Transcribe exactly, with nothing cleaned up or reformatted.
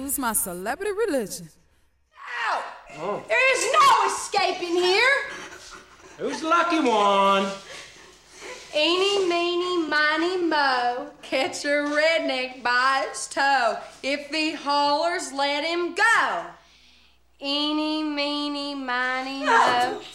lose my celebrity religion. Ow! Oh. There is no escaping here. Who's the lucky one? Eeny, meeny, miny, mo, catch a redneck by his toe. If he hollers, let him go. Eeny, meeny, miny, mo,